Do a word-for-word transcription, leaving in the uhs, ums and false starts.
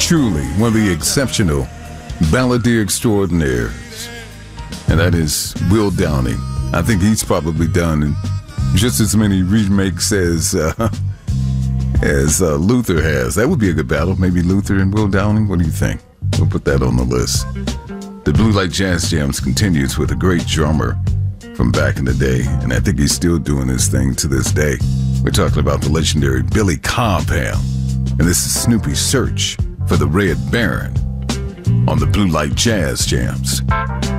truly one of the exceptional balladeer extraordinaires, and that is Will Downing. I think he's probably done just as many remakes as uh, as uh, Luther has. That would be a good battle. Maybe Luther and Will Downing. What do you think? We'll put that on the list. The Blue Light Jazz Jams continues with a great drummer from back in the day, and I think he's still doing his thing to this day. We're talking about the legendary Billy Cobham, and this is Snoopy's Search for the Red Baron on the Blue Light Jazz Jams.